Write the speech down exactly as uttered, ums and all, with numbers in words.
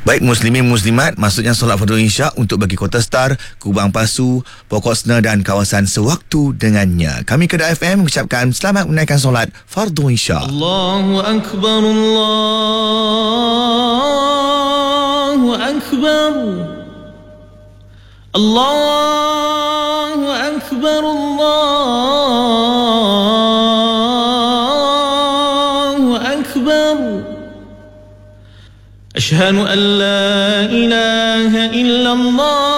Baik muslimin muslimat, maksudnya solat fardu isyak untuk bagi Kota Star, Kubang Pasu, Pokok Sena dan kawasan sewaktu dengannya. Kami Kedah F M mengucapkan selamat menaikkan solat fardu isyak. Allahu Akbar, Allahu Akbar, Allahu Akbar, Allahu Akbar. أشهد أن لا إله إلا الله